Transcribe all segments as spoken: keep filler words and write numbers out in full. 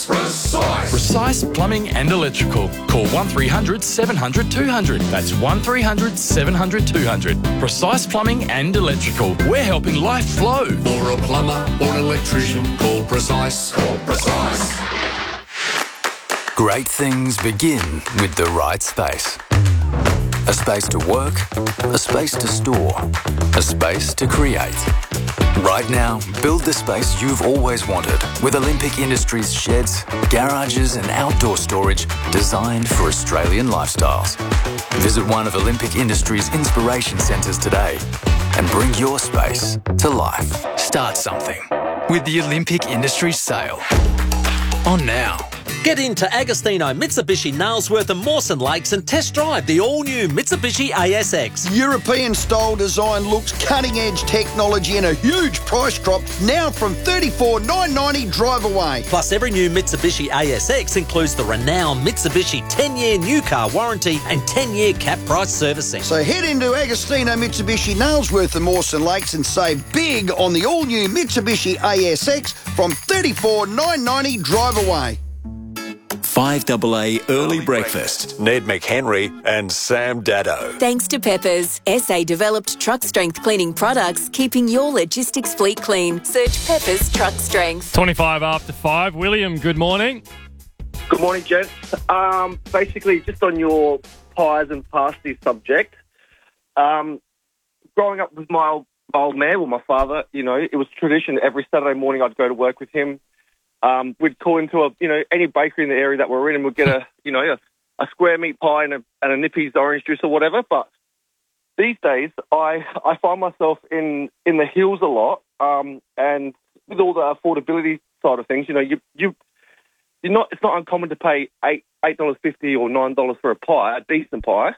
Precise. Precise Plumbing and Electrical. Call one three hundred seven hundred two hundred. That's one three hundred seven hundred two hundred. Precise Plumbing and Electrical. We're helping life flow. For a plumber or an electrician, call Precise. Call Precise. Great things begin with the right space. A space to work, a space to store, a space to create. Right now, build the space you've always wanted with Olympic Industries sheds, garages and outdoor storage designed for Australian lifestyles. Visit one of Olympic Industries' inspiration centres today and bring your space to life. Start something with the Olympic Industries sale. On now. Get into Agostino Mitsubishi Nailsworth and Mawson Lakes and test drive the all-new Mitsubishi A S X. European-style design looks, cutting-edge technology and a huge price drop now from thirty-four thousand nine hundred ninety dollars drive away. Plus, every new Mitsubishi A S X includes the renowned Mitsubishi ten-year new car warranty and ten-year cap price servicing. So head into Agostino Mitsubishi Nailsworth and Mawson Lakes and save big on the all-new Mitsubishi A S X from thirty-four thousand nine hundred ninety dollars drive away. five A A Early Breakfast. Ned McHenry and Sam Daddo. Thanks to Peppers, S A developed truck strength cleaning products, keeping your logistics fleet clean. Search Peppers Truck Strength. twenty-five after five. William, good morning. Good morning, gents. Um, basically, just on your pies and pasty subject, um, growing up with my old, my old man, or my father, you know, it was tradition every Saturday morning I'd go to work with him. Um, we'd call into a, you know, any bakery in the area that we're in, and we'd get a, you know, a, a square meat pie and a, and a Nippy's orange juice or whatever. But these days, I I find myself in, in the hills a lot, um, and with all the affordability side of things, you know, you you you're not it's not uncommon to pay eight eight dollars fifty or nine dollars for a pie, a decent pie.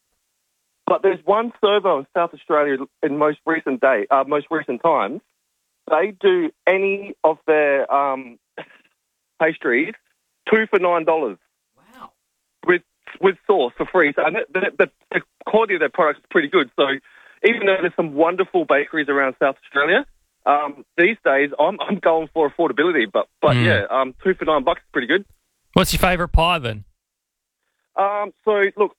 But there's one servo in South Australia in most recent day, uh, most recent times. They do any of their um, pastries two for nine dollars. Wow! With with sauce for free. So and the, the, the quality of their products is pretty good. So even though there's some wonderful bakeries around South Australia, um, these days I'm I'm going for affordability. But but mm. yeah, um, two for nine bucks is pretty good. What's your favourite pie then? Um, so look,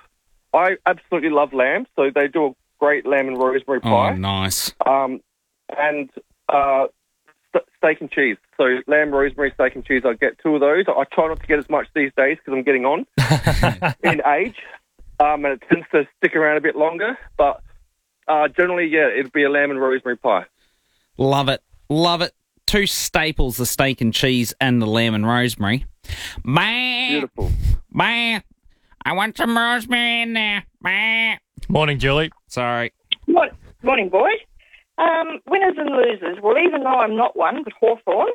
I absolutely love lamb. So they do a great lamb and rosemary pie. Oh, nice. Um, and Uh, st- steak and cheese. So lamb, rosemary, steak and cheese. I get two of those. I try not to get as much these days because I'm getting on in age, um, and it tends to stick around a bit longer. But uh, generally, yeah, it'd be a lamb and rosemary pie. Love it. Love it. Two staples, the steak and cheese and the lamb and rosemary. Man, Beautiful. Man, I want some rosemary in there. Man. Morning, Julie. Sorry. Morning, morning boys. Um, winners and losers. Well, even though I'm not one, but Hawthorn,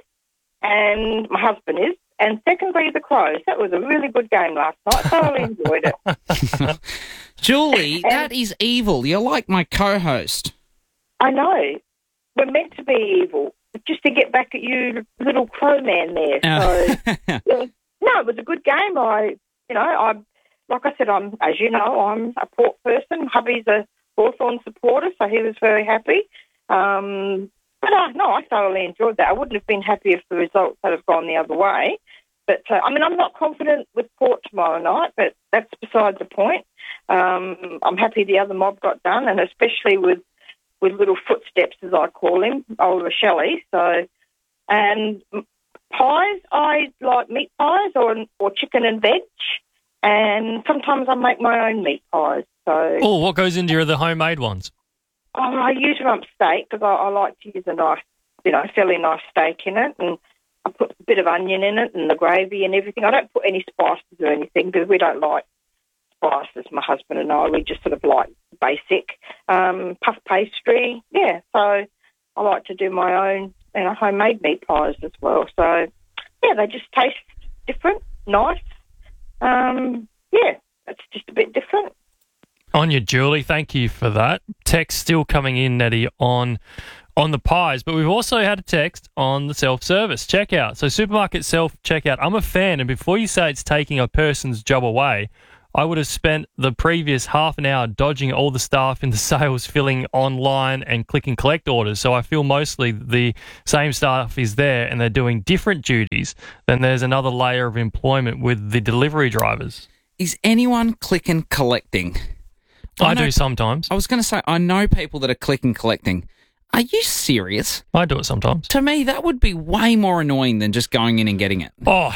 and my husband is, and secondly, the Crows. That was a really good game last night. Thoroughly enjoyed it. Julie, that is evil. You're like my co-host. I know. We're meant to be evil. But just to get back at you, little crow man there. So, yeah. No, it was a good game. I, you know, I, like I said, I'm, as you know, I'm a Port person. Hubby's a Hawthorn supporter, so he was very happy. Um, but uh, no, I thoroughly enjoyed that. I wouldn't have been happy if the results had have gone the other way. But, uh, I mean, I'm not confident with Port tomorrow night, but that's beside the point. Um, I'm happy the other mob got done, and especially with, with little footsteps, as I call him, old Shelley. So, and pies, I like meat pies or or chicken and veg, and sometimes I make my own meat pies. So, oh, what goes into your the homemade ones? Oh, I use rump steak because I, I like to use a nice, you know, fairly nice steak in it, and I put a bit of onion in it and the gravy and everything. I don't put any spices or anything because we don't like spices, my husband and I. We just sort of like basic um, puff pastry. Yeah, so I like to do my own, you know, homemade meat pies as well. So, yeah, they just taste different, nice. Um, yeah, it's just a bit different. On you, Julie. Thank you for that. Text still coming in, Nettie, on on the pies, but we've also had a text on the self-service checkout. So supermarket self-checkout, I'm a fan, and before you say it's taking a person's job away, I would have spent the previous half an hour dodging all the staff in the sales, filling online and click and collect orders. So I feel mostly the same staff is there and they're doing different duties. Then there's another layer of employment with the delivery drivers. Is anyone click and collecting? I, I know, do sometimes. I was going to say, I know people that are click and collecting. Are you serious? I do it sometimes. To me, that would be way more annoying than just going in and getting it. Oh,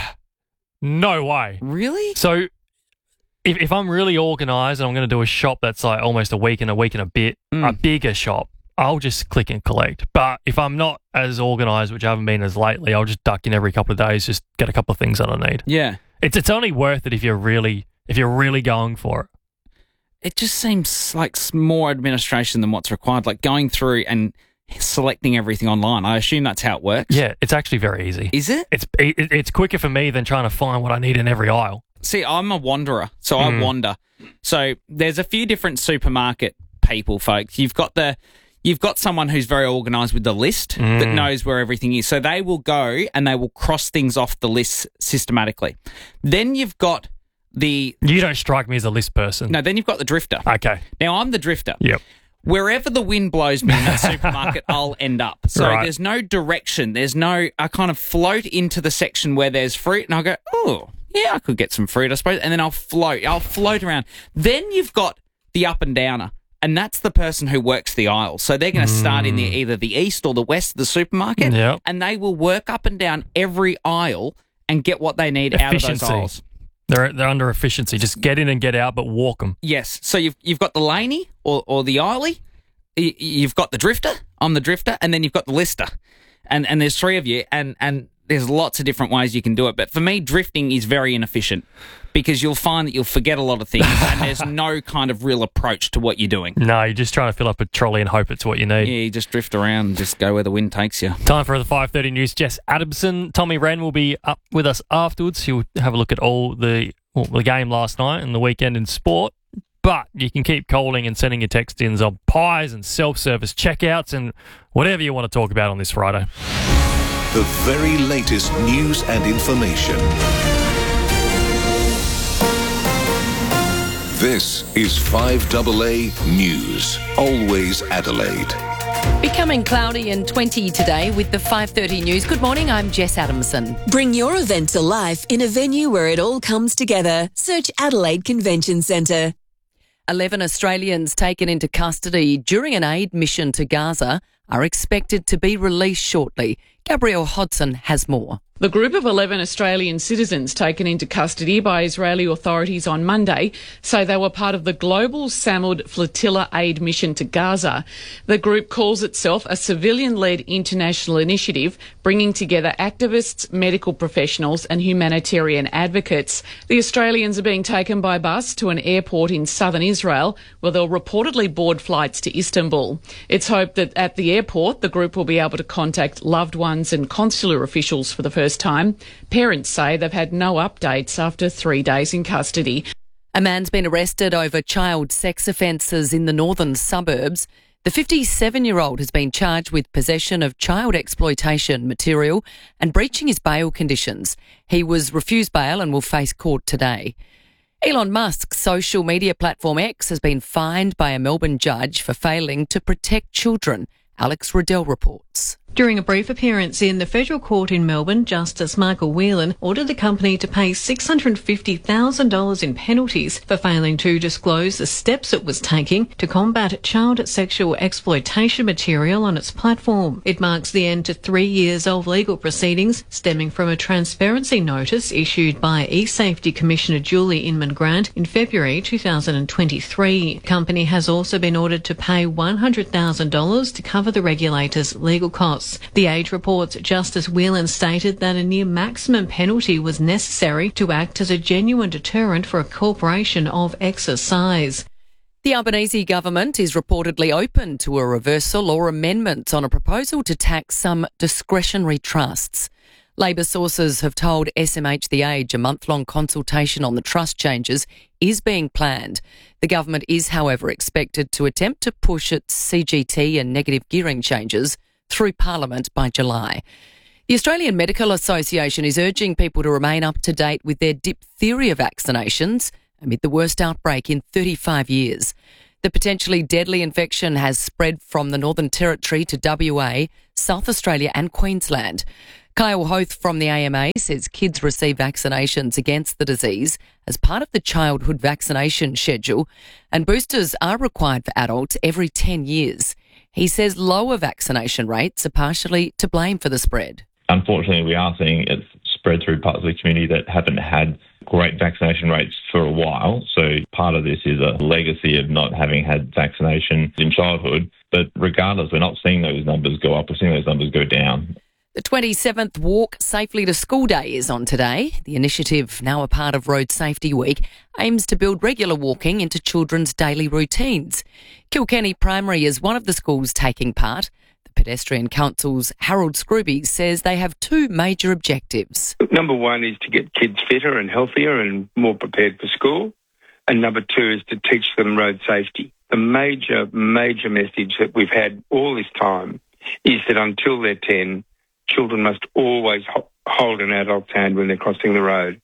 no way. Really? So if, if I'm really organised and I'm going to do a shop that's like almost a week and a week and a bit, mm. a bigger shop, I'll just click and collect. But if I'm not as organised, which I haven't been as lately, I'll just duck in every couple of days, just get a couple of things that I need. Yeah. It's it's only worth it if you're really if you're really going for it. It just seems like more administration than what's required, like going through and selecting everything online. I assume that's how it works. Yeah, it's actually very easy. Is it? It's it, it's quicker for me than trying to find what I need in every aisle. See, I'm a wanderer, so Mm. I wander. So there's a few different supermarket people, folks. You've got the you've got someone who's very organised with the list Mm. that knows where everything is. So they will go and they will cross things off the list systematically. Then you've got the... You don't strike me as a list person. No, then you've got the drifter. Okay. Now, I'm the drifter. Yep. Wherever the wind blows me in that supermarket, I'll end up. So Right. there's no direction. There's no... I kind of float into the section where there's fruit and I'll go, oh, yeah, I could get some fruit, I suppose. And then I'll float. I'll float around. Then you've got the up and downer. And that's the person who works the aisle. So they're going to start in the, either the east or the west of the supermarket. Yep. And they will work up and down every aisle and get what they need out of those Efficiency. aisles. They're they're under efficiency. Just get in and get out, but walk them. Yes. So you've you've got the laney or, or the aislie. Y- You've got the drifter. I'm the drifter. And then you've got the lister. And and there's three of you. And, and there's lots of different ways you can do it. But for me, drifting is very inefficient because you'll find that you'll forget a lot of things and there's no kind of real approach to what you're doing. No, you're just trying to fill up a trolley and hope it's what you need. Yeah, you just drift around and just go where the wind takes you. Time for the five thirty news. Jess Adamson, Tommy Wren will be up with us afterwards. He'll have a look at all the well, the game last night and the weekend in sport. But you can keep calling and sending your text-ins on pies and self-service checkouts and whatever you want to talk about on this Friday. The very latest news and information. This is five A A News. Always Adelaide. Becoming cloudy and twenty today with the five thirty news. Good morning, I'm Jess Adamson. Bring your event to life in a venue where it all comes together. Search Adelaide Convention Centre. eleven Australians taken into custody during an aid mission to Gaza are expected to be released shortly. Gabrielle Hodson has more. The group of eleven Australian citizens taken into custody by Israeli authorities on Monday say they were part of the global Samud Flotilla aid mission to Gaza. The group calls itself a civilian-led international initiative bringing together activists, medical professionals and humanitarian advocates. The Australians are being taken by bus to an airport in southern Israel where they'll reportedly board flights to Istanbul. It's hoped that at the airport the group will be able to contact loved ones and consular officials for the first time. Parents say they've had no updates after three days in custody. A man's been arrested over child sex offences in the northern suburbs. The fifty-seven-year-old has been charged with possession of child exploitation material and breaching his bail conditions. He was refused bail and will face court today. Elon Musk's social media platform X has been fined by a Melbourne judge for failing to protect children. Alex Riddell reports. During a brief appearance in the federal court in Melbourne, Justice Michael Whelan ordered the company to pay six hundred fifty thousand dollars in penalties for failing to disclose the steps it was taking to combat child sexual exploitation material on its platform. It marks the end to three years of legal proceedings stemming from a transparency notice issued by eSafety Commissioner Julie Inman-Grant in February two thousand twenty-three. The company has also been ordered to pay one hundred thousand dollars to cover the regulator's legal costs. The Age reports Justice Whelan stated that a near maximum penalty was necessary to act as a genuine deterrent for a corporation of X's size. The Albanese government is reportedly open to a reversal or amendment on a proposal to tax some discretionary trusts. Labor sources have told S M H The Age a month-long consultation on the trust changes is being planned. The government is, however, expected to attempt to push its C G T and negative gearing changes through Parliament by July. The Australian Medical Association is urging people to remain up to date with their diphtheria vaccinations amid the worst outbreak in thirty-five years. The potentially deadly infection has spread from the Northern Territory to W A, South Australia and Queensland. Kyle Hoth from the A M A says kids receive vaccinations against the disease as part of the childhood vaccination schedule, and boosters are required for adults every ten years. He says lower vaccination rates are partially to blame for the spread. Unfortunately, we are seeing it spread through parts of the community that haven't had great vaccination rates for a while. So part of this is a legacy of not having had vaccination in childhood. But regardless, we're not seeing those numbers go up. We're seeing those numbers go down. The twenty-seventh Walk Safely to School Day is on today. The initiative, now a part of Road Safety Week, aims to build regular walking into children's daily routines. Kilkenny Primary is one of the schools taking part. The Pedestrian Council's Harold Scrooby says they have two major objectives. Number one is to get kids fitter and healthier and more prepared for school. And number two is to teach them road safety. The major, major message that we've had all this time is that until they're ten, children must always ho- hold an adult's hand when they're crossing the road.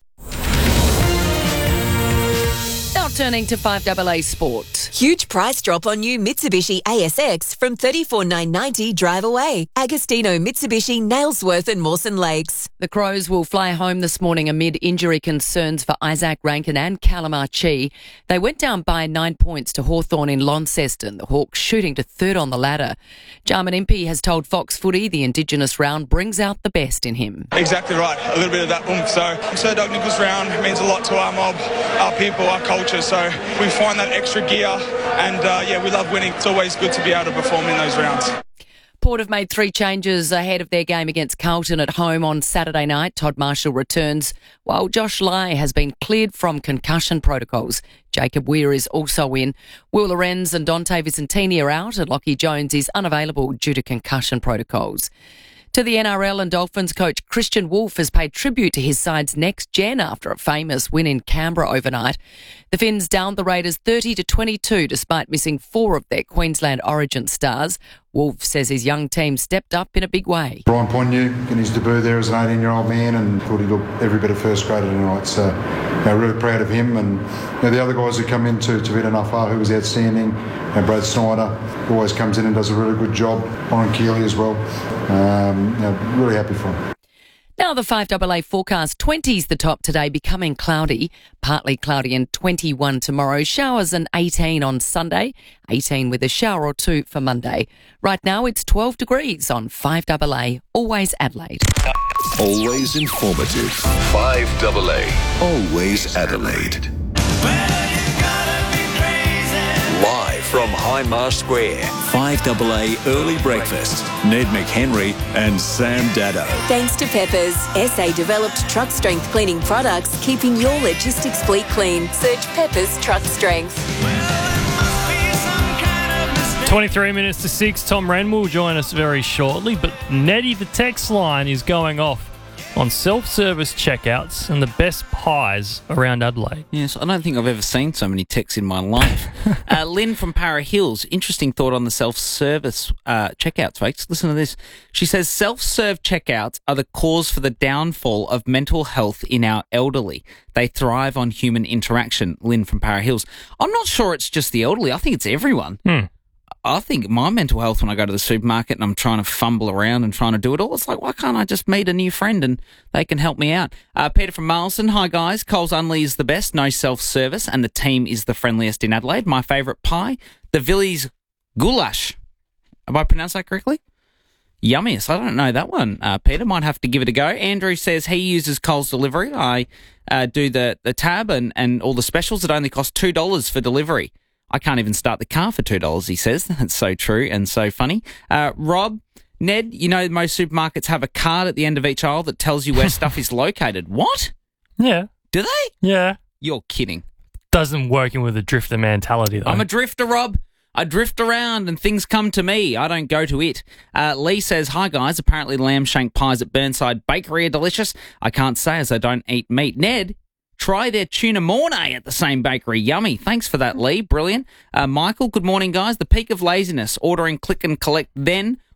Now turning to five A A Sport. Huge price drop on new Mitsubishi A S X from thirty-four thousand nine hundred ninety dollars drive away. Agostino, Mitsubishi, Nailsworth and Mawson Lakes. The Crows will fly home this morning amid injury concerns for Isaac Rankin and Callum Archie. They went down by nine points to Hawthorn in Launceston, the Hawks shooting to third on the ladder. Jarman Impey has told Fox Footy the Indigenous round brings out the best in him. Exactly right, a little bit of that oomph. So, so Doug Nichols round means a lot to our mob, our people, our culture. So we find that extra gear and uh, yeah, we love winning. It's always good to be able to perform in those rounds. Port have made three changes ahead of their game against Carlton at home on Saturday night. Todd Marshall returns, while Josh Lai has been cleared from concussion protocols. Jacob Weir is also in. Will Lorenz and Dante Vicentini are out, and Lockie Jones is unavailable due to concussion protocols. To the N R L, and Dolphins coach Christian Wolf has paid tribute to his side's next gen after a famous win in Canberra overnight. The Finns downed the Raiders thirty to twenty-two despite missing four of their Queensland Origin stars. Wolf says his young team stepped up in a big way. Brian Ponyu in his debut there as an eighteen-year-old man, and thought he looked every bit of first grader tonight. So, you know, really proud of him. And you know, the other guys who come in to Tavita Nuffa, who was outstanding. And Brad Snyder always comes in and does a really good job. Warren Keeley as well. Um, you know, really happy for him. Now the five A A forecast. twenty's the top today, becoming cloudy. Partly cloudy and twenty-one tomorrow. Showers and eighteen on Sunday. eighteen with a shower or two for Monday. Right now it's twelve degrees on five A A. Always Adelaide. Always informative. five A A. Always Adelaide. Live from Hindmarsh Square, five A A Early Breakfast. Ned McHenry and Sam Dado. Thanks to Peppers, S A-developed truck strength cleaning products, keeping your logistics fleet clean. Search Peppers Truck Strength. twenty-three minutes to six. Tom Wren will join us very shortly, but Neddy, the text line, is going off on self-service checkouts and the best pies around Adelaide. Yes, I don't think I've ever seen so many texts in my life. uh, Lynn from Para Hills, interesting thought on the self-service uh, checkouts, folks. Listen to this. She says, self-serve checkouts are the cause for the downfall of mental health in our elderly. They thrive on human interaction. Lynn from Para Hills. I'm not sure it's just the elderly. I think it's everyone. Hmm. I think my mental health when I go to the supermarket and I'm trying to fumble around and trying to do it all, it's like, why can't I just meet a new friend and they can help me out? Uh, Peter from Marlson, hi guys. Coles Unley is the best, no self-service, and the team is the friendliest in Adelaide. My favourite pie, the Villiers goulash. Have I pronounced that correctly? Yummiest. I don't know that one. Uh, Peter might have to give it a go. Andrew says he uses Coles Delivery. I uh, do the, the tab and, and all the specials. It only costs two dollars for delivery. I can't even start the car for two dollars, he says. That's so true and so funny. Uh, Rob, Ned, you know most supermarkets have a card at the end of each aisle that tells you where stuff is located. What? Yeah. Do they? Yeah. You're kidding. Doesn't working with a drifter mentality, though. I'm a drifter, Rob. I drift around and things come to me. I don't go to it. Uh, Lee says, hi, guys. Apparently lamb shank pies at Burnside Bakery are delicious. I can't say as I don't eat meat. Ned, try their tuna mornay at the same bakery. Yummy. Thanks for that, Lee. Brilliant. Uh, Michael, good morning, guys. The peak of laziness, ordering click and collect, then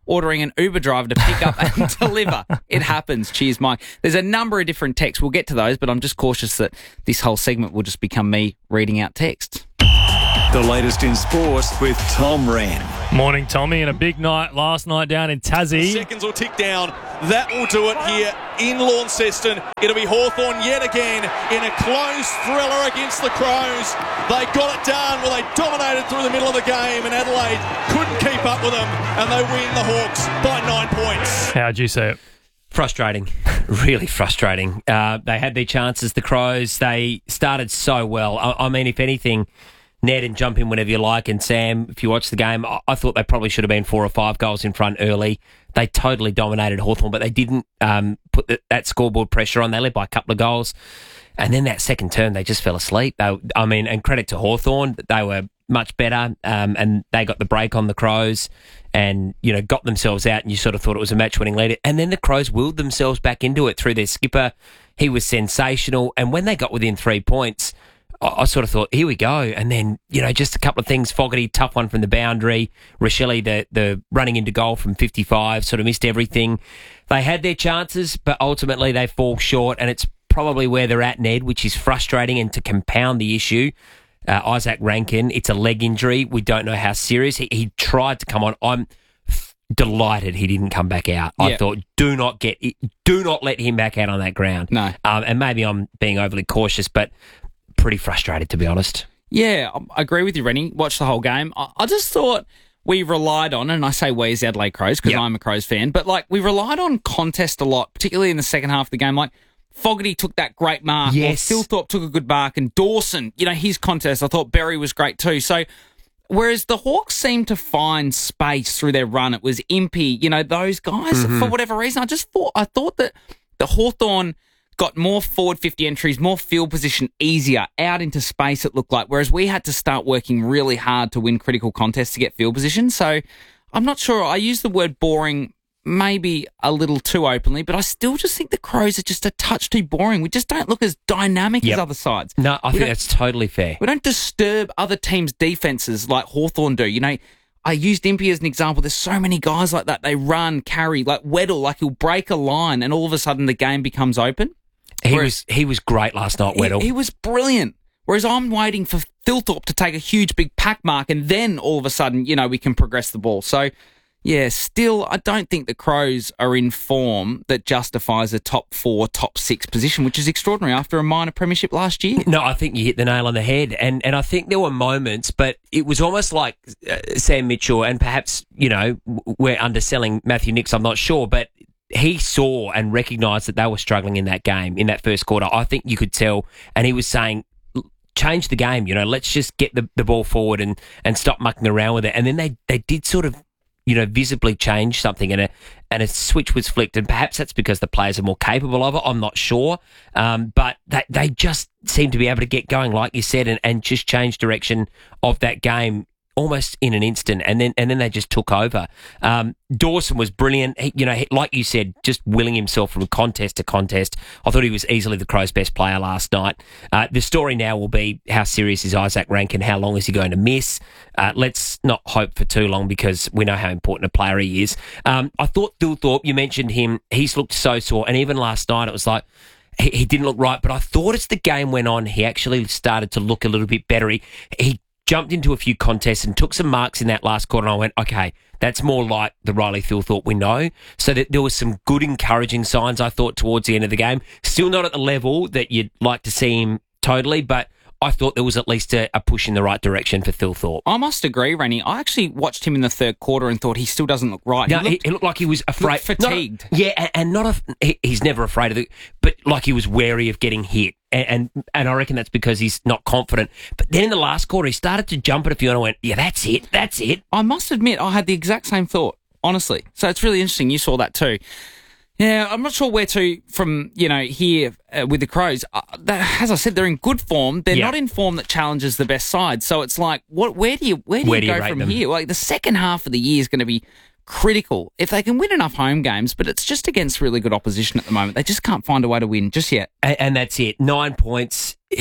ordering an Uber driver to pick up and deliver. It happens. Cheers, Mike. There's a number of different texts. We'll get to those, but I'm just cautious that this whole segment will just become me reading out texts. The latest in sports with Tom Wren. Morning, Tommy, and a big night last night down in Tassie. Seconds will tick down. That will do it here in Launceston. It'll be Hawthorn yet again in a close thriller against the Crows. They got it done. Well, they dominated through the middle of the game, and Adelaide couldn't keep up with them, and they win the Hawks by nine points. How'd you say it? Frustrating. Really frustrating. Uh, they had their chances, the Crows. They started so well. I, I mean, if anything, Ned, and jump in whenever you like, and Sam, if you watch the game, I, I thought they probably should have been four or five goals in front early. They totally dominated Hawthorn, but they didn't um, put the, that scoreboard pressure on. They led by a couple of goals. And then that second term, they just fell asleep. They, I mean, and credit to Hawthorn, they were much better, um, and they got the break on the Crows and, you know, got themselves out, and you sort of thought it was a match-winning lead. And then the Crows willed themselves back into it through their skipper. He was sensational. And when they got within three points, I sort of thought, here we go. And then, you know, just a couple of things. Fogarty, tough one from the boundary. Rochelle, the, the running into goal from fifty-five, sort of missed everything. They had their chances, but ultimately they fall short, and it's probably where they're at, Ned, which is frustrating. And to compound the issue, uh, Isaac Rankin, it's a leg injury. We don't know how serious. He, he tried to come on. I'm f- delighted he didn't come back out. I Yeah. thought, do not get, do not let him back out on that ground. No. Um, and maybe I'm being overly cautious, but pretty frustrated, to be honest. Yeah, I agree with you, Rennie. Watched the whole game. I, I just thought we relied on, and I say we as the Adelaide Crows because Yep. I'm a Crows fan, but like we relied on contest a lot, particularly in the second half of the game. Like Fogarty took that great mark. Yes. Or Philthorpe took a good mark, and Dawson, you know, his contest, I thought Berry was great too. So whereas the Hawks seemed to find space through their run, it was Impey, you know, those guys, Mhm. for whatever reason, I just thought, I thought that the Hawthorn got more forward fifty entries, more field position, easier, out into space it looked like, whereas we had to start working really hard to win critical contests to get field position. So I'm not sure. I use the word boring maybe a little too openly, but I still just think the Crows are just a touch too boring. We just don't look as dynamic Yep. as other sides. No, I We think don't- that's totally fair. We don't disturb other teams' defences like Hawthorn do. You know, I used Impey as an example. There's so many guys like that. They run, carry, like Weddle, like he'll break a line and all of a sudden the game becomes open. He Whereas- was he was great last night, Weddle. He, he was brilliant. Whereas I'm waiting for Philthorpe to take a huge big pack mark and then all of a sudden, you know, we can progress the ball. So, yeah, still, I don't think the Crows are in form that justifies a top four, top six position, which is extraordinary after a minor premiership last year. No, I think you hit the nail on the head. And and I think there were moments, but it was almost like uh, Sam Mitchell, and perhaps, you know, w- we're underselling Matthew Nicks, I'm not sure, but he saw and recognised that they were struggling in that game, in that first quarter. I think you could tell. And he was saying, change the game, you know, let's just get the, the ball forward and, and stop mucking around with it. And then they, they did sort of, you know, visibly change something, and a and a switch was flicked, and perhaps that's because the players are more capable of it. I'm not sure, um, but they they just seem to be able to get going, like you said, and, and just change direction of that game almost in an instant, and then and then they just took over. Um, Dawson was brilliant. He, you know, he, like you said, just willing himself from contest to contest. I thought he was easily the Crows' best player last night. Uh, the story now will be, how serious is Isaac Rankin? How long is he going to miss? Uh, let's not hope for too long, because we know how important a player he is. Um, I thought Philthorpe, you mentioned him, he's looked so sore, and even last night it was like, he, he didn't look right, but I thought as the game went on, he actually started to look a little bit better. He, he jumped into a few contests and took some marks in that last quarter, and I went, okay, that's more like the Riley Philthorpe we know. So that there was some good encouraging signs, I thought, towards the end of the game. Still not at the level that you'd like to see him totally, but I thought there was at least a, a push in the right direction for Philthorpe. I must agree, Rennie. I actually watched him in the third quarter and thought he still doesn't look right. No, he, looked, he, he looked like he was afraid. looked fatigued. Not, yeah, and, and not a, he, he's never afraid of it, but like he was wary of getting hit. And, and and I reckon that's because he's not confident. But then in the last quarter, he started to jump at a few, and I went, yeah, that's it, that's it. I must admit, I had the exact same thought, honestly. So it's really interesting. You saw that too. Yeah, I'm not sure where to from, you know, here uh, with the Crows. Uh, as I said, they're in good form. They're Yeah. not in form that challenges the best side. So it's like, what? Where do you where do Where you do you go rate from them? here? Like the second half of the year is going to be critical if they can win enough home games, but it's just against really good opposition at the moment. They just can't find a way to win just yet. And, and that's it. Nine points.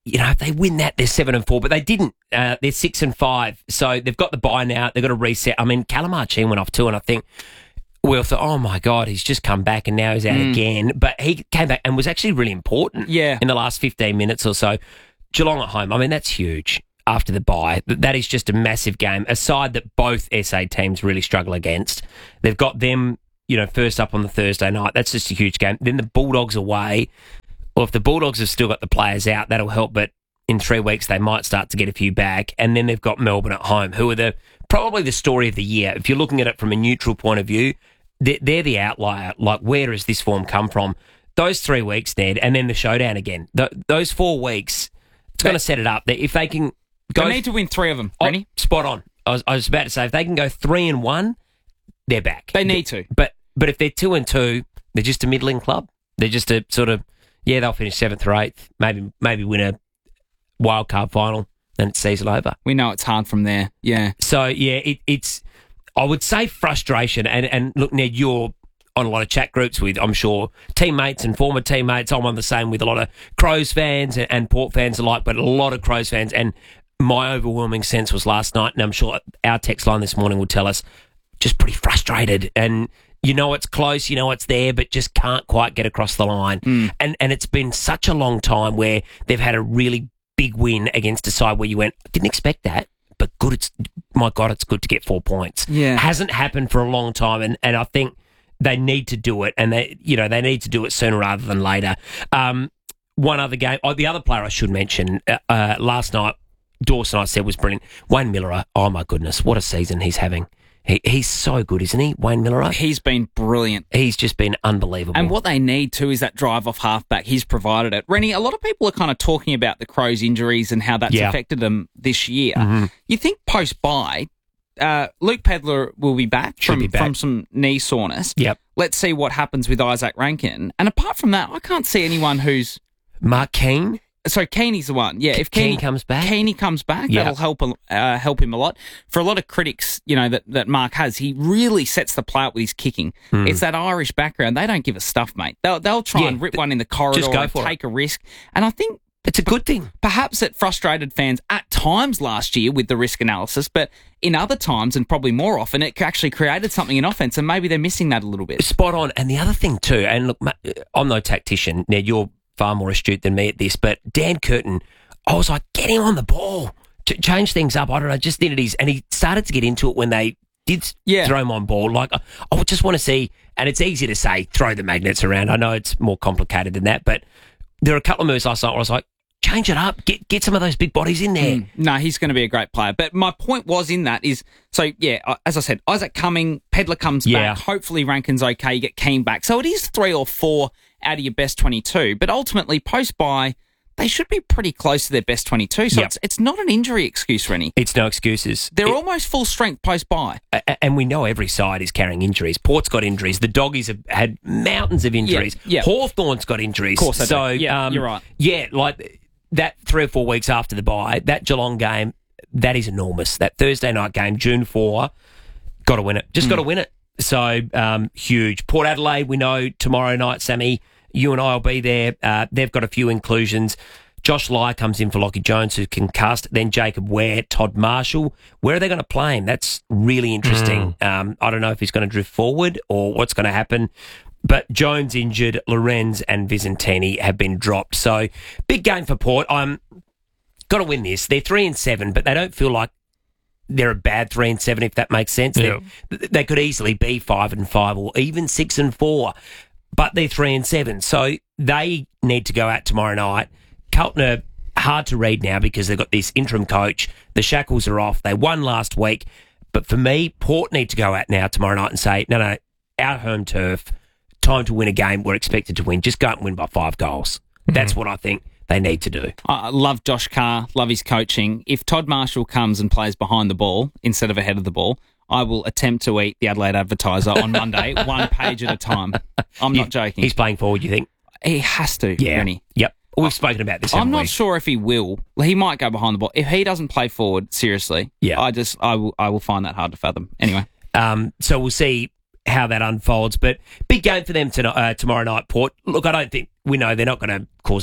you know, if they win that, they're seven and four, but they didn't. Uh, they're six and five, so they've got the bye now. They've got to reset. I mean, Calamarchin went off too, and I think we all thought, oh my God, he's just come back and now he's out Mm. again. But he came back and was actually really important. Yeah. In the last fifteen minutes or so. Geelong at home. I mean, that's huge after the bye. That is just a massive game. A side that both S A teams really struggle against. They've got them, you know, first up on the Thursday night. That's just a huge game. Then the Bulldogs away. Well, if the Bulldogs have still got the players out, that'll help. But in three weeks, they might start to get a few back. And then they've got Melbourne at home, who are the probably the story of the year. If you're looking at it from a neutral point of view, they're, they're the outlier. Like, where has this form come from? Those three weeks, Ned, and then the showdown again. Th- those four weeks, it's going to set it up. That if they can go, They need to win three of them, oh, Rennie. spot on. I was, I was about to say, if they can go three and one, they're back. They need to. But but if they're two and two, they're just a middling club. They're just a sort of, yeah, they'll finish seventh or eighth, maybe maybe win a wild card final, then it's season over. We know it's hard from there. Yeah. So yeah, it, it's I would say frustration. And and look, Ned, you're on a lot of chat groups with, I'm sure, teammates and former teammates. I'm on the same with a lot of Crows fans and, and Port fans alike, but a lot of Crows fans. And my overwhelming sense was last night, and I'm sure our text line this morning will tell us, just pretty frustrated. And you know it's close, you know it's there, but just can't quite get across the line. Mm. And and it's been such a long time where they've had a really big win against a side where you went, I didn't expect that, but good. It's my God, it's good to get four points. Yeah. Hasn't happened for a long time, and, and I think they need to do it, and they you know they need to do it sooner rather than later. Um, one other game, oh, the other player I should mention uh, uh, last night, Dawson, I said was brilliant. Wayne Miller, oh my goodness, what a season he's having. He, he's so good, isn't he, Wayne Miller? He's been brilliant. He's just been unbelievable. And what they need too is that drive off halfback. He's provided it. Rennie, a lot of people are kind of talking about the Crows' injuries and how that's Yeah. affected them this year. Mm-hmm. You think post-bye, uh, Luke Pedler will be back, Should from, be back. from some knee soreness. Yep. Let's see what happens with Isaac Rankin. And apart from that, I can't see anyone who's... Mark Keane? So Keeney's the one, yeah. If Keane Keeney comes back? Keeney comes back, Yeah. that'll help uh, help him a lot. For a lot of critics, you know that, that Mark has, he really sets the play up with his kicking. Hmm. It's that Irish background; they don't give a stuff, mate. They'll they'll try Yeah, and rip one in the corridor, just go and for take a risk. And I think it's a good thing. Perhaps it frustrated fans at times last year with the risk analysis, but in other times, and probably more often, it actually created something in offense, and maybe they're missing that a little bit. Spot on. And the other thing too, and look, ma- I'm no tactician. Ned, you're far more astute than me at this, but Dan Curtin, I was like, get him on the ball. Ch- change things up. I don't know, just needed his... And he started to get into it when they did s- Yeah. throw him on ball. Like, I, I would just want to see... And it's easy to say, throw the magnets around. I know it's more complicated than that, but there are a couple of moves last night where I was like, change it up. Get get some of those big bodies in there. Mm. No, he's going to be a great player. But my point was in that is, so yeah, uh, as I said, Isaac Cumming, Pedler comes Yeah. back. Hopefully Rankin's okay. You get Keane back. So it is three or four out of your best twenty-two. But ultimately, post-bye, they should be pretty close to their best twenty-two. So Yep. it's it's not an injury excuse, Rennie. It's no excuses. They're It- almost full strength post-bye. A- a- and we know every side is carrying injuries. Port's got injuries. The Doggies have had mountains of injuries. yeah. Hawthorn's got injuries. Of course they do. so, Yeah, um, you're right. Yeah, like that three or four weeks after the bye, that Geelong game, that is enormous. That Thursday night game, June fourth, got to win it. Just got to win it. So, um, huge. Port Adelaide, we know tomorrow night, Sammy, you and I will be there. Uh, they've got a few inclusions. Josh Lai comes in for Lockie Jones, who can cast. Then Jacob Ware, Todd Marshall. Where are they going to play him? That's really interesting. Um, I don't know if he's going to drift forward or what's going to happen. But Jones injured, Lorenz and Vicentini have been dropped. So big game for Port. I'm got to win this. They're three and seven, but they don't feel like they're a bad three and seven, if that makes sense. Yeah. They, they could easily be five and five or even six and four, but they're three and seven. So they need to go out tomorrow night. Carlton are hard to read now because they've got this interim coach. The shackles are off. They won last week. But for me, Port need to go out now tomorrow night and say, no, no, our home turf, time to win a game we're expected to win. Just go out and win by five goals. That's what I think they need to do. I love Josh Carr, love his coaching. If Todd Marshall comes and plays behind the ball instead of ahead of the ball, I will attempt to eat the Adelaide Advertiser on Monday, one page at a time. I'm not joking. He's playing forward, you think? He has to, Yeah. Rennie. Yep. We've spoken about this. I'm haven't not we? sure if he will. He might go behind the ball. If he doesn't play forward, seriously, Yeah. I just I will I will find that hard to fathom. Anyway, Um, so we'll see how that unfolds. But big game for them tonight, uh, tomorrow night, Port. Look, I don't think we know they're not going to cause any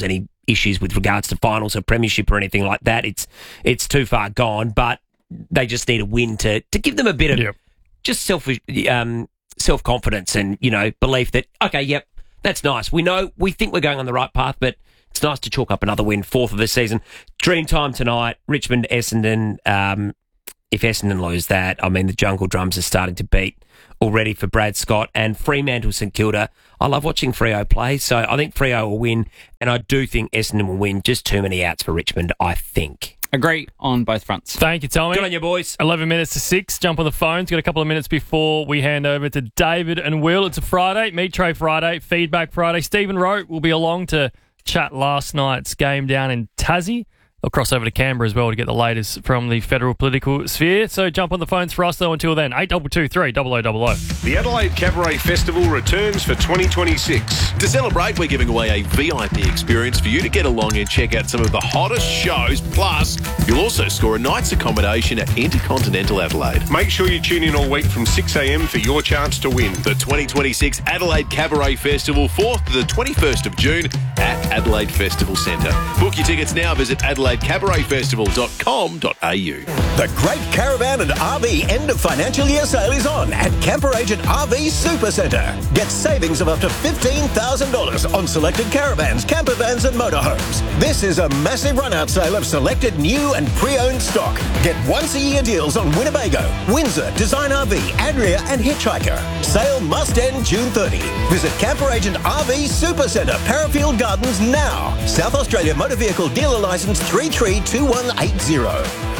issues with regards to finals or premiership or anything like that. It's it's too far gone, but they just need a win to to give them a bit of Yep. just self um, self confidence and you know belief that okay, yep, that's nice. We know we think we're going on the right path, but it's nice to chalk up another win, fourth of the season. Dream time tonight, Richmond Essendon. Um, if Essendon lose that, I mean the jungle drums are starting to beat already for Brad Scott and Fremantle St Kilda. I love watching Freo play, so I think Freo will win, and I do think Essendon will win. Just too many outs for Richmond, I think. Agree on both fronts. Thank you, Tommy. Good on you, boys. eleven minutes to six. Jump on the phones. Got a couple of minutes before we hand over to David and Will. It's a Friday, Meat Tray Friday, Feedback Friday. Stephen Rote will be along to chat last night's game down in Tassie. They'll cross over to Canberra as well to get the latest from the federal political sphere. So jump on the phones for us, though, until then. eight two two three, double oh double oh. The Adelaide Cabaret Festival returns for twenty twenty-six. To celebrate, we're giving away a V I P experience for you to get along and check out some of the hottest shows. Plus, you'll also score a night's accommodation at Intercontinental Adelaide. Make sure you tune in all week from six a m for your chance to win. The twenty twenty-six Adelaide Cabaret Festival, fourth to the twenty-first of June at Adelaide Festival Centre. Book your tickets now. Visit adelaide cabaret festival dot com dot a u. The Great Caravan and R V End of Financial Year sale is on at Camper Agent R V Super Centre. Get savings of up to fifteen thousand dollars on selected caravans, camper vans and motorhomes. This is a massive run-out sale of selected new and pre-owned stock. Get once-a-year deals on Winnebago, Windsor, Design R V, Adria and Hitchhiker. Sale must end June thirtieth. Visit Camper Agent R V Super Centre, Parafield Gardens now. South Australia Motor Vehicle Dealer Licence three three two one eight zero.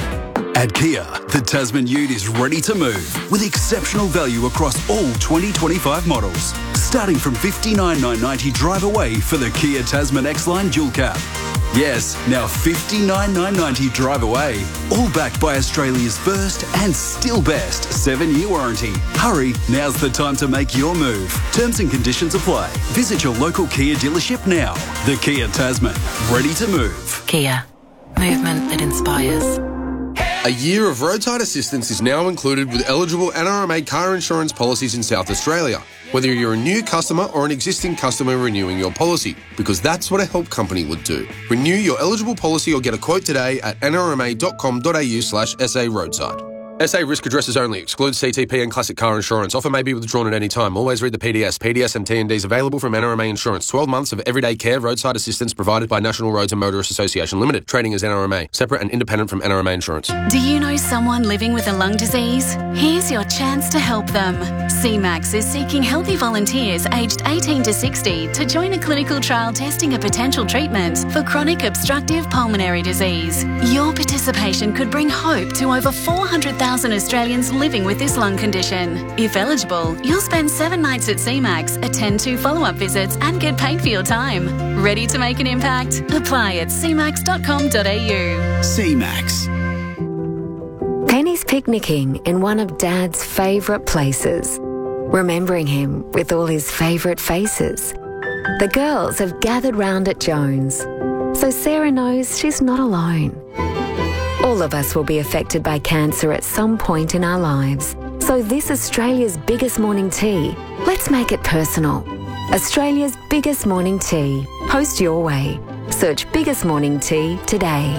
At Kia, the Tasman Ute is ready to move with exceptional value across all twenty twenty-five models. Starting from fifty-nine thousand nine hundred ninety drive away for the Kia Tasman X-Line Dual Cab. Yes, now fifty-nine thousand nine hundred ninety drive away. All backed by Australia's first and still best seven-year warranty. Hurry, now's the time to make your move. Terms and conditions apply. Visit your local Kia dealership now. The Kia Tasman, ready to move. Kia, movement that inspires. A year of roadside assistance is now included with eligible N R M A car insurance policies in South Australia, whether you're a new customer or an existing customer renewing your policy, because that's what a help company would do. Renew your eligible policy or get a quote today at n r m a dot com dot a u slash s a roadside. S A risk addresses only. Excludes C T P and classic car insurance. Offer may be withdrawn at any time. Always read the P D S. P D S and T and Ds available from N R M A Insurance. twelve months of everyday care roadside assistance provided by National Roads and Motorists Association Limited. Trading as N R M A. Separate and independent from N R M A Insurance. Do you know someone living with a lung disease? Here's your chance to help them. C MAX is seeking healthy volunteers aged eighteen to sixty to join a clinical trial testing a potential treatment for chronic obstructive pulmonary disease. Your participation could bring hope to over four hundred thousand Australians living with this lung condition. If eligible, you'll spend seven nights at C MAX, attend two follow-up visits and get paid for your time. Ready to make an impact? Apply at c max dot com dot a u. C MAX. Penny's picnicking in one of Dad's favourite places, remembering him with all his favourite faces. The girls have gathered round at Jones, so Sarah knows she's not alone. All of us will be affected by cancer at some point in our lives. So this Australia's biggest morning tea, let's make it personal. Australia's biggest morning tea. Post your way. Search Biggest Morning Tea today.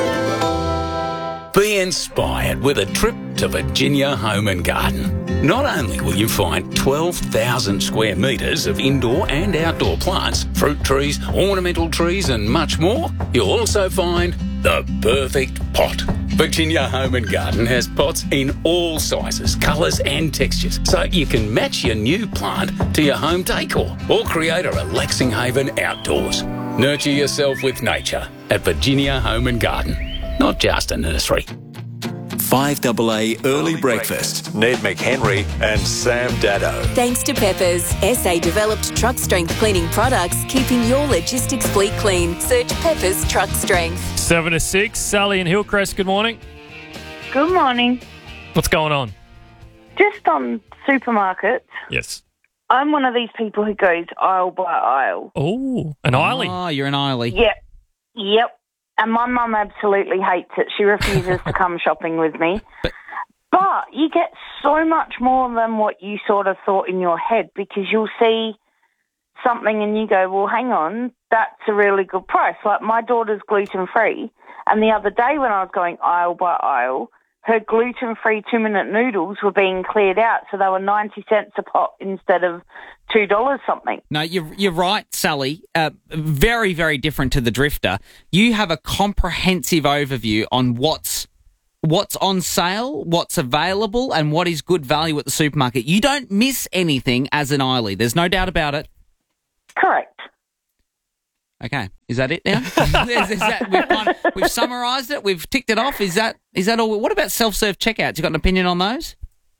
Be inspired with a trip to Virginia Home and Garden. Not only will you find twelve thousand square metres of indoor and outdoor plants, fruit trees, ornamental trees and much more, you'll also find the perfect pot. Virginia Home and Garden has pots in all sizes, colours and textures, so you can match your new plant to your home decor or create a relaxing haven outdoors. Nurture yourself with nature at Virginia Home and Garden, not just a nursery. five A A Early Breakfast. Ned McHenry and Sam Dado. Thanks to Peppers, S A-developed truck strength cleaning products, keeping your logistics fleet clean. Search Peppers Truck Strength. Seven to six. Sally in Hillcrest, good morning. Good morning. What's going on? Just on supermarkets, Yes. I'm one of these people who goes aisle by aisle. Oh, an aislie. Oh, you're an aislie. Yep. Yep. And my mum absolutely hates it. She refuses to come shopping with me. But you get so much more than what you sort of thought in your head, because you'll see something and you go, well, hang on, that's a really good price. Like my daughter's gluten-free, and the other day when I was going aisle by aisle, her gluten-free two-minute noodles were being cleared out, so they were ninety cents a pot instead of two dollars something. No, you're, you're right, Sally. Uh, very, very different to the Drifter. You have a comprehensive overview on what's what's on sale, what's available, and what is good value at the supermarket. You don't miss anything as an Eiley. There's no doubt about it. Correct. Okay, is that it now? is, is that, we've, kind of, we've summarised it. We've ticked it off. Is that is that all? What about self-serve checkouts? You got an opinion on those?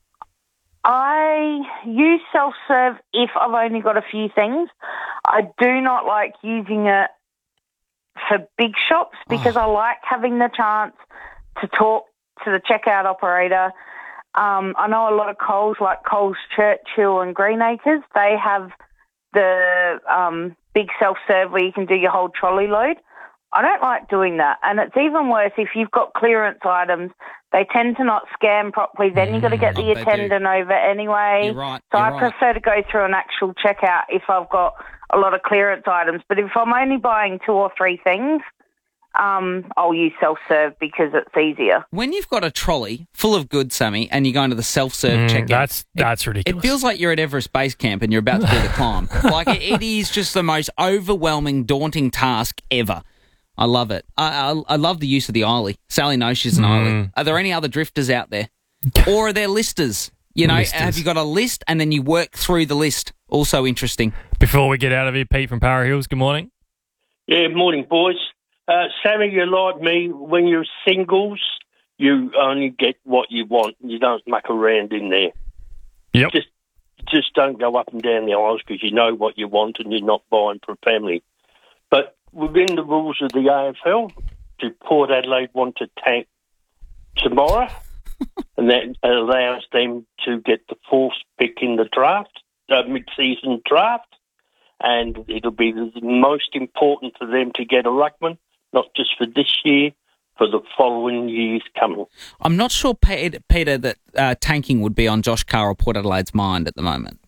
I use self-serve if I've only got a few things. I do not like using it for big shops because oh. I like having the chance to talk to the checkout operator. Um, I know a lot of Coles, like Coles Churchill and Greenacres, they have the um, big self-serve where you can do your whole trolley load. I don't like doing that. And it's even worse if you've got clearance items. They tend to not scan properly. Then you've got to get the Mm, attendant over anyway. You're right. So You're I right. prefer to go through an actual checkout if I've got a lot of clearance items. But if I'm only buying two or three things, um, I'll use self-serve because it's easier. When you've got a trolley full of goods, Sammy, and you go into the self-serve Mm, checkout, that's that's it, ridiculous. It feels like you're at Everest Base Camp and you're about to do the climb. Like it, it is just the most overwhelming, daunting task ever. I love it. I, I, I love the use of the Eiley. Sally knows she's an Mm. Eiley. Are there any other drifters out there? Or are there listers? You know, Listers. have you got a list and then you work through the list? Also interesting. Before we get out of here, Pete from Para Hills, good morning. Yeah, morning, boys. Uh, Sammy, you're like me. When you're singles, you only get what you want. You don't muck around in there. Yep. Just, just don't go up and down the aisles because you know what you want and you're not buying for a family. But within the rules of the A F L, do Port Adelaide want to tank tomorrow? And that allows them to get the fourth pick in the draft, uh, mid-season draft. And it'll be the most important for them to get a ruckman, not just for this year, for the following years coming. I'm not sure, Peter, Peter that uh, tanking would be on Josh Carr or Port Adelaide's mind at the moment.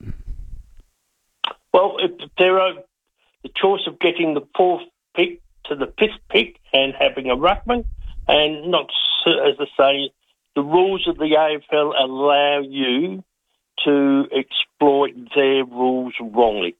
Well, if there are the choice of getting the fourth pick to the fifth pick and having a ruckman, and not, as I say, the rules of the A F L allow you to exploit their rules wrongly.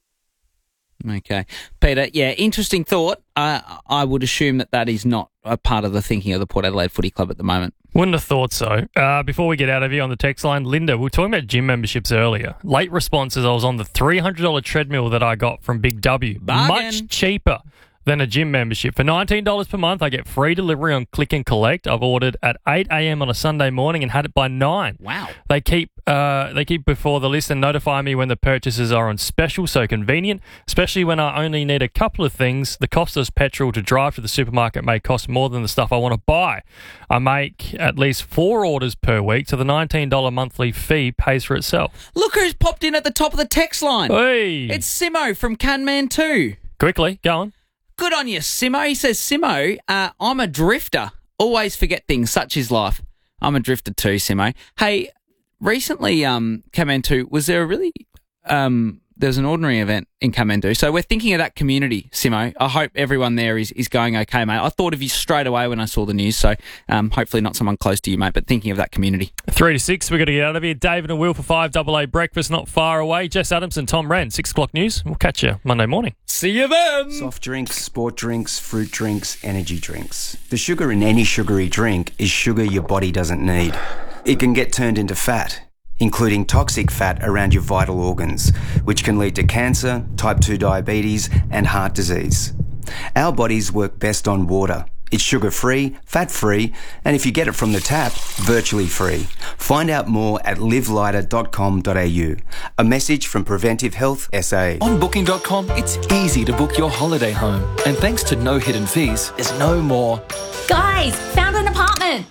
Okay. Peter, yeah, interesting thought. I I would assume that that is not a part of the thinking of the Port Adelaide Footy Club at the moment. Wouldn't have thought so. Uh, before we get out of here on the text line, Linda, we were talking about gym memberships earlier. Late responses, I was on the three hundred dollars treadmill that I got from Big W. Bargain. Much cheaper than a gym membership. For nineteen dollars per month, I get free delivery on Click and Collect. I've ordered at eight a.m. on a Sunday morning and had it by nine. Wow. They keep uh, they keep before the list and notify me when the purchases are on special, so convenient, especially when I only need a couple of things. The cost of petrol to drive to the supermarket may cost more than the stuff I want to buy. I make at least four orders per week, so the nineteen dollars monthly fee pays for itself. Look who's popped in at the top of the text line. Hey. It's Simo from Canman two. Quickly, go on. Good on you, Simo. He says, Simo, uh, I'm a drifter. Always forget things. Such is life. I'm a drifter too, Simo. Hey, recently, um, Kathmandu, was there a really, um, there was an ordinary event in Kathmandu. So we're thinking of that community, Simo. I hope everyone there is, is going okay, mate. I thought of you straight away when I saw the news. So um, hopefully not someone close to you, mate, but thinking of that community. Three to six, we've got to get out of here. David and Will for five double A breakfast, not far away. Jess Adamson, Tom Wren, six o'clock news. We'll catch you Monday morning. See you then. Soft drinks, sport drinks, fruit drinks, energy drinks. The sugar in any sugary drink is sugar your body doesn't need. It can get turned into fat, including toxic fat around your vital organs, which can lead to cancer, type two diabetes, and heart disease. Our bodies work best on water. It's sugar-free, fat-free, and if you get it from the tap, virtually free. Find out more at live lighter dot com dot a u. A message from Preventive Health S A. On booking dot com, it's easy to book your holiday home. And thanks to no hidden fees, there's no more. Guys, found an apartment.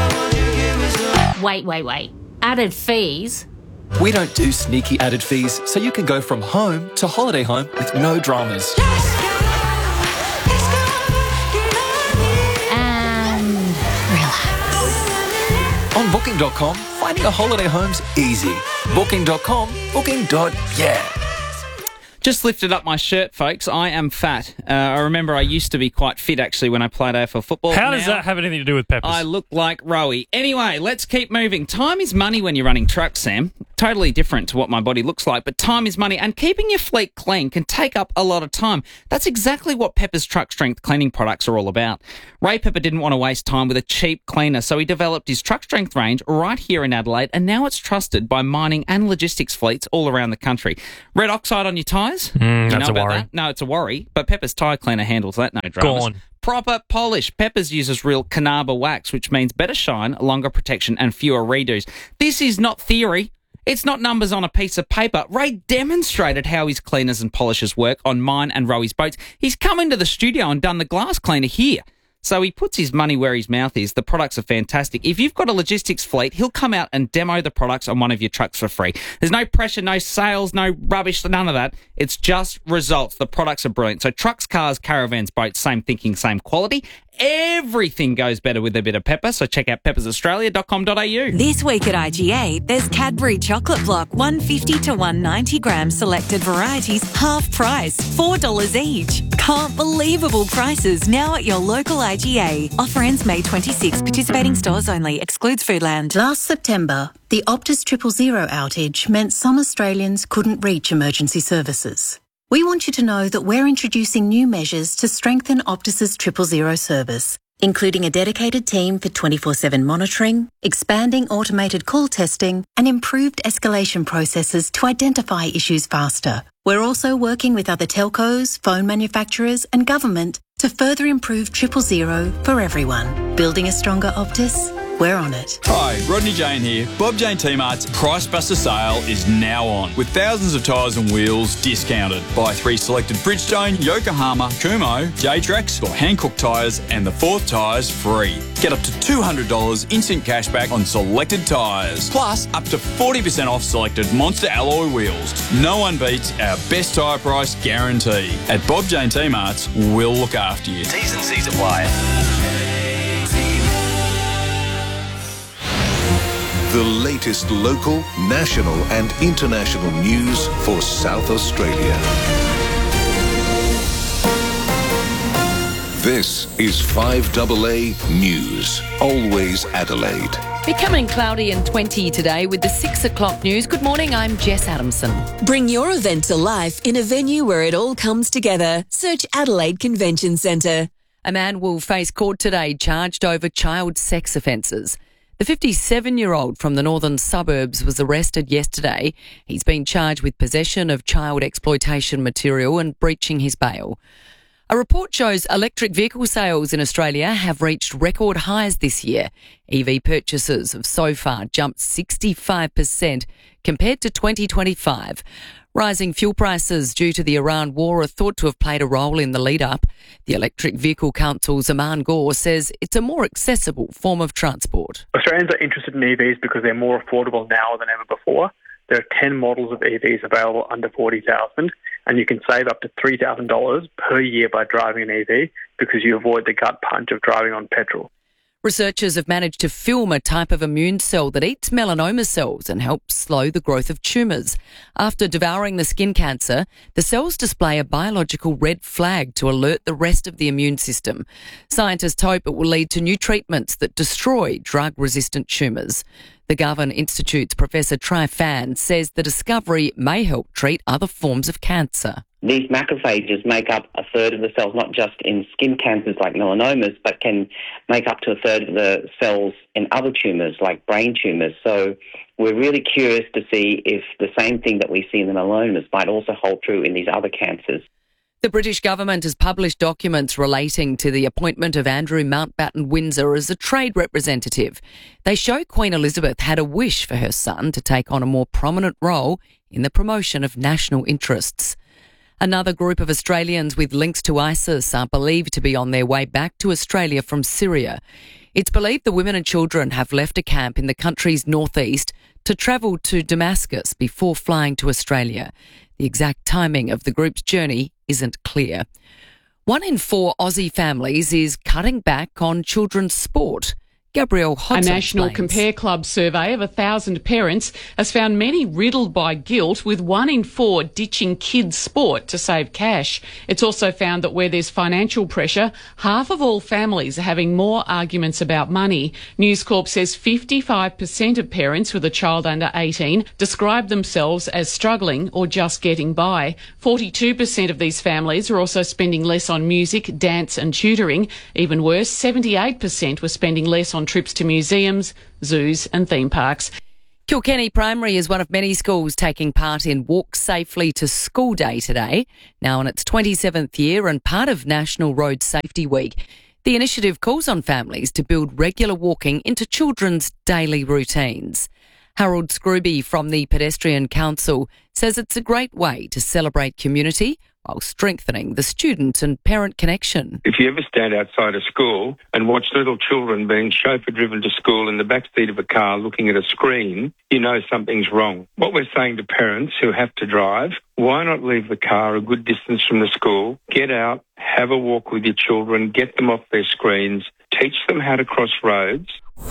Wait, wait, wait. Added fees? We don't do sneaky added fees, so you can go from home to holiday home with no dramas. And relax. On booking dot com, finding a holiday home's easy. booking dot com, booking. Yeah. Just lifted up my shirt, folks. I am fat. Uh, I remember I used to be quite fit, actually, when I played A F L football. How does Now, that have anything to do with Peppers? I look like Rowie. Anyway, let's keep moving. Time is money when you're running trucks, Sam. Totally different to what my body looks like, but time is money, and keeping your fleet clean can take up a lot of time. That's exactly what Pepper's Truck Strength cleaning products are all about. Ray Pepper didn't want to waste time with a cheap cleaner, so he developed his Truck Strength range right here in Adelaide, and now it's trusted by mining and logistics fleets all around the country. Red oxide on your tyres? Mm, You that's know a about worry. that? No, it's a worry, but Pepper's tyre cleaner handles that, no dramas. Gone. Proper polish. Peppers uses real Canaba wax, which means better shine, longer protection, and fewer redos. This is not theory. It's not numbers on a piece of paper. Ray demonstrated how his cleaners and polishers work on mine and Rowy's boats. He's come into the studio and done the glass cleaner here. So he puts his money where his mouth is. The products are fantastic. If you've got a logistics fleet, he'll come out and demo the products on one of your trucks for free. There's no pressure, no sales, no rubbish, none of that. It's just results. The products are brilliant. So trucks, cars, caravans, boats, same thinking, same quality. Everything goes better with a bit of pepper. So check out peppers australia dot com dot a u. This week at I G A, there's Cadbury Chocolate Block, one fifty to one ninety gram selected varieties, half price, four dollars each. Can't believable prices now at your local I G A. Offer ends May twenty-sixth. Participating stores only. Excludes Foodland. Last September, the Optus Triple Zero outage meant some Australians couldn't reach emergency services. We want you to know that we're introducing new measures to strengthen Optus's Triple Zero service, including a dedicated team for twenty-four seven monitoring, expanding automated call testing, and improved escalation processes to identify issues faster. We're also working with other telcos, phone manufacturers, and government to further improve Triple Zero for everyone. Building a stronger Optus? We're on it. Hi, Rodney Jane here. Bob Jane T-Mart's Price Buster sale is now on, with thousands of tyres and wheels discounted. Buy three selected Bridgestone, Yokohama, Kumho, J-Trax or Hankook tyres and the fourth tyres free. Get up to two hundred dollars instant cashback on selected tyres. Plus, up to forty percent off selected Monster alloy wheels. No one beats our best tyre price guarantee. At Bob Jane T-Mart's, we'll look after you. T's and C's apply. The latest local, national and international news for South Australia. This is five A A News, always Adelaide. Becoming cloudy and twenty today with the six o'clock news. Good morning, I'm Jess Adamson. Bring your event to life in a venue where it all comes together. Search Adelaide Convention Centre. A man will face court today charged over child sex offences. The fifty-seven-year-old from the northern suburbs was arrested yesterday. He's been charged with possession of child exploitation material and breaching his bail. A report shows electric vehicle sales in Australia have reached record highs this year. E V purchases have so far jumped sixty-five percent compared to twenty twenty-five. Rising fuel prices due to the Iran war are thought to have played a role in the lead-up. The Electric Vehicle Council's Aman Gore says it's a more accessible form of transport. Australians are interested in E Vs because they're more affordable now than ever before. There are ten models of E Vs available under forty thousand dollars, and you can save up to three thousand dollars per year by driving an E V because you avoid the gut punch of driving on petrol. Researchers have managed to film a type of immune cell that eats melanoma cells and helps slow the growth of tumours. After devouring the skin cancer, the cells display a biological red flag to alert the rest of the immune system. Scientists hope it will lead to new treatments that destroy drug-resistant tumours. The Garvan Institute's Professor Tri Phan says the discovery may help treat other forms of cancer. These macrophages make up a third of the cells, not just in skin cancers like melanomas, but can make up to a third of the cells in other tumours like brain tumours. So we're really curious to see if the same thing that we see in the melanomas might also hold true in these other cancers. The British government has published documents relating to the appointment of Andrew Mountbatten Windsor as a trade representative. They show Queen Elizabeth had a wish for her son to take on a more prominent role in the promotion of national interests. Another group of Australians with links to ISIS are believed to be on their way back to Australia from Syria. It's believed the women and children have left a camp in the country's northeast to travel to Damascus before flying to Australia. The exact timing of the group's journey isn't clear. One in four Aussie families is cutting back on children's sport. Gabrielle Hodson A National explains. Compare Club survey of one thousand parents has found many riddled by guilt, with one in four ditching kids' sport to save cash. It's also found that where there's financial pressure, half of all families are having more arguments about money. News Corp says fifty-five percent of parents with a child under eighteen describe themselves as struggling or just getting by. forty-two percent of these families are also spending less on music, dance and tutoring. Even worse, seventy-eight percent were spending less on trips to museums, zoos and theme parks. Kilkenny Primary is one of many schools taking part in Walk Safely to School Day today, now in its twenty-seventh year and part of National Road Safety Week. The initiative calls on families to build regular walking into children's daily routines. Harold Scrooby from the Pedestrian Council says it's a great way to celebrate community while strengthening the student and parent connection. If you ever stand outside a school and watch little children being chauffeur-driven to school in the backseat of a car looking at a screen, you know something's wrong. What we're saying to parents who have to drive, why not leave the car a good distance from the school, get out, have a walk with your children, get them off their screens, teach them how to cross roads.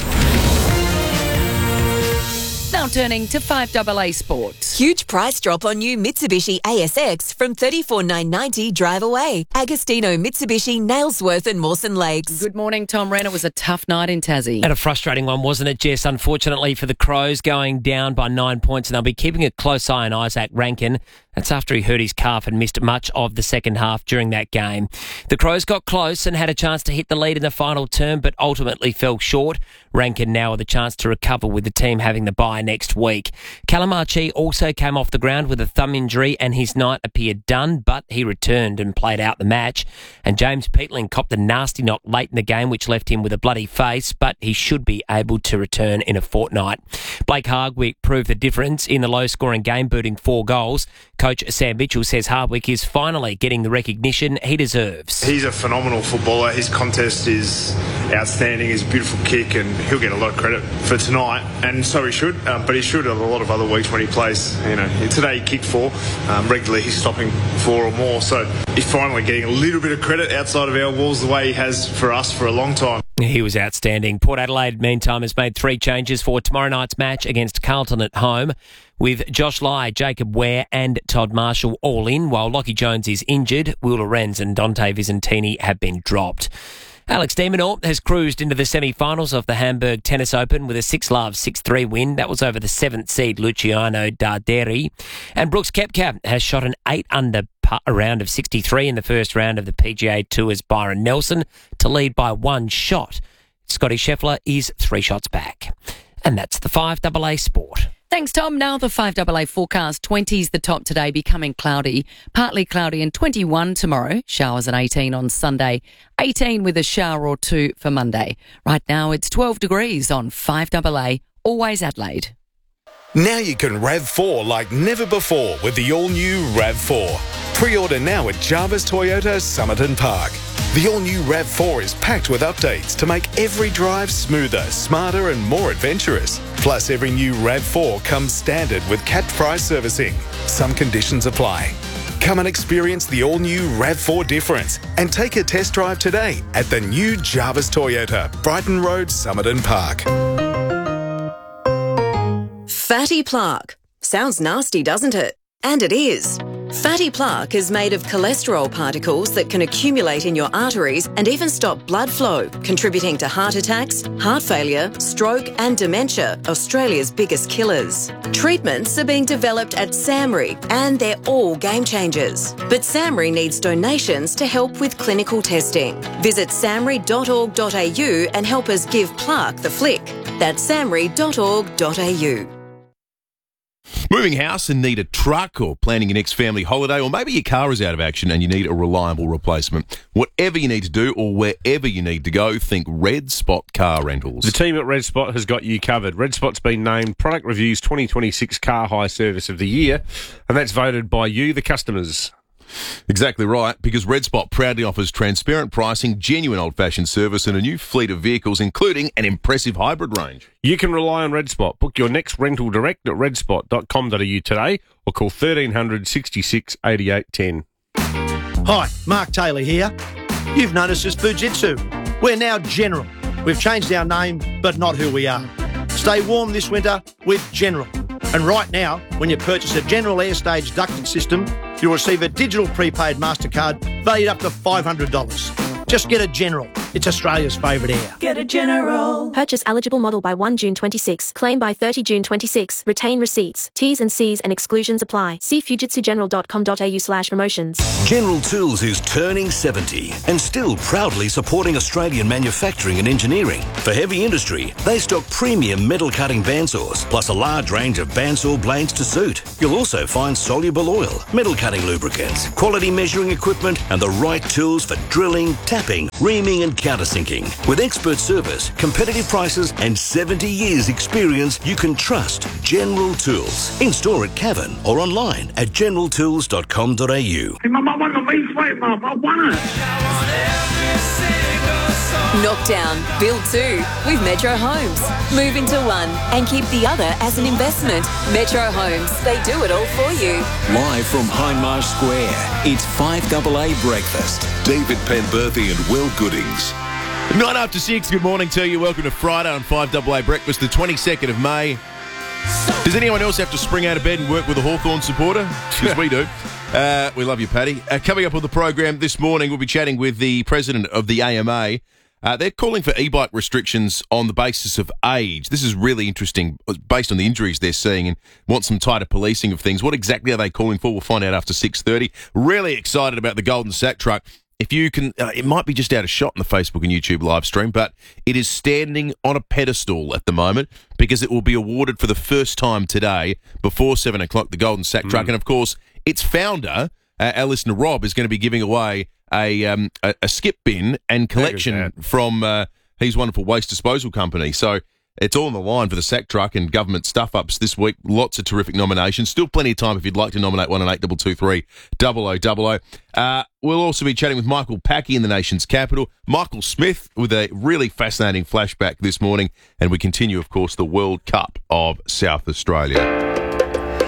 Now turning to five A A Sports. Huge price drop on new Mitsubishi A S X from thirty-four thousand nine hundred ninety dollars drive away. Agostino Mitsubishi, Nailsworth and Mawson Lakes. Good morning, Tom Wren. It was a tough night in Tassie. And a frustrating one, wasn't it, Jess? Unfortunately for the Crows, going down by nine points, and they'll be keeping a close eye on Isaac Rankin. That's after he hurt his calf and missed much of the second half during that game. The Crows got close and had a chance to hit the lead in the final term, but ultimately fell short. Rankin now with a chance to recover, with the team having the bye next week. Callum Archie also came off the ground with a thumb injury and his night appeared done, but he returned and played out the match. And James Peatling copped a nasty knock late in the game, which left him with a bloody face, but he should be able to return in a fortnight. Blake Hardwick proved the difference in the low-scoring game, booting four goals. Coach Sam Mitchell says Hardwick is finally getting the recognition he deserves. He's a phenomenal footballer. His contest is outstanding. His beautiful kick, and he'll get a lot of credit for tonight, and so he should. Um, but he should a lot of other weeks when he plays. You know, today he kicked four. Um, regularly he's stopping four or more. So he's finally getting a little bit of credit outside of our walls, the way he has for us for a long time. He was outstanding. Port Adelaide, meantime, has made three changes for tomorrow night's match against Carlton at home, with Josh Lai, Jacob Ware and Todd Marshall all in, while Lockie Jones is injured. Will Lorenz and Dante Vicentini have been dropped. Alex de Minaur has cruised into the semi-finals of the Hamburg Tennis Open with a six love, six three win. That was over the seventh seed Luciano Darderi. And Brooks Koepka has shot an eight under a round of sixty-three in the first round of the P G A Tour's Byron Nelson to lead by one shot. Scotty Scheffler is three shots back. And that's the five A A Sport. Thanks, Tom. Now the five A A forecast. twenties the top today, becoming cloudy. Partly cloudy and twenty-one tomorrow. Showers at eighteen on Sunday. eighteen with a shower or two for Monday. Right now it's twelve degrees on five A A. Always Adelaide. Now you can RAV four like never before with the all-new RAV four. Pre-order now at Jarvis Toyota Somerton Park. The all-new RAV four is packed with updates to make every drive smoother, smarter and more adventurous. Plus, every new RAV four comes standard with capped price servicing. Some conditions apply. Come and experience the all-new RAV four difference and take a test drive today at the new Jarvis Toyota, Brighton Road, Somerton Park. Fatty plaque. Sounds nasty, doesn't it? And it is. Fatty plaque is made of cholesterol particles that can accumulate in your arteries and even stop blood flow, contributing to heart attacks, heart failure, stroke and dementia, Australia's biggest killers. Treatments are being developed at SAMRI and they're all game changers. But SAMRI needs donations to help with clinical testing. Visit samri dot org dot a u and help us give plaque the flick. That's samri dot org dot a u. Moving house and need a truck, or planning your next family holiday, or maybe your car is out of action and you need a reliable replacement. Whatever you need to do or wherever you need to go, think Red Spot Car Rentals. The team at Red Spot has got you covered. Red Spot's been named Product Review's twenty twenty-six Car Hire Service of the Year, and that's voted by you, the customers. Exactly right, because Red Spot proudly offers transparent pricing, genuine old-fashioned service and a new fleet of vehicles, including an impressive hybrid range. You can rely on Red Spot. Book your next rental direct at red spot dot com dot a u today or call thirteen hundred, sixty-six, eighty-eight, ten. Hi, Mark Taylor here. You've noticed us Fujitsu. We're now General. We've changed our name, but not who we are. Stay warm this winter with General. And right now, when you purchase a General Airstage ducting system, you'll receive a digital prepaid MasterCard valued up to five hundred dollars. Just get a General. It's Australia's favourite air. Get a General. Purchase eligible model by first June twenty-six. Claim by thirtieth June twenty-six. Retain receipts. T's and C's and exclusions apply. See fujitsu general dot com dot a u slash promotions. General Tools is turning seventy and still proudly supporting Australian manufacturing and engineering. For heavy industry, they stock premium metal cutting bandsaws, plus a large range of bandsaw blades to suit. You'll also find soluble oil, metal cutting lubricants, quality measuring equipment, and the right tools for drilling, tapping, reaming, and countersinking. With expert service, competitive prices, and seventy years experience, you can trust General Tools. In store at Cavan or online at general tools dot com dot a u. Hey, Mum, I won the league fight, Mum. I won it. Knockdown, build two with Metro Homes. Move into one and keep the other as an investment. Metro Homes, they do it all for you. Live from Hindmarsh Square, it's five double A Breakfast. David Penberthy and Will Goodings. Nine after six, good morning to you. Welcome to Friday on five double A Breakfast, the twenty-second of May. Does anyone else have to spring out of bed and work with a Hawthorn supporter? Because we do. Uh, we love you, Paddy. Uh, coming up on the program this morning, we'll be chatting with the president of the A M A. Uh, they're calling for e-bike restrictions on the basis of age. This is really interesting, based on the injuries they're seeing, and want some tighter policing of things. What exactly are they calling for? We'll find out after six thirty. Really excited about the Golden Sack truck. If you can, uh, it might be just out of shot in the Facebook and YouTube live stream, but it is standing on a pedestal at the moment because it will be awarded for the first time today before seven o'clock, the Golden Sack mm. truck. And, of course, its founder, uh, our listener Rob, is going to be giving away a um, a, a skip bin and collection from uh, his wonderful waste disposal company. So it's all on the line for the sack truck and government stuff-ups this week. Lots of terrific nominations. Still plenty of time if you'd like to nominate one on eight two two three, double oh double oh. Uh, we'll also be chatting with Michael Packey in the nation's capital. Michael Smith with a really fascinating flashback this morning. And we continue, of course, the World Cup of South Australia.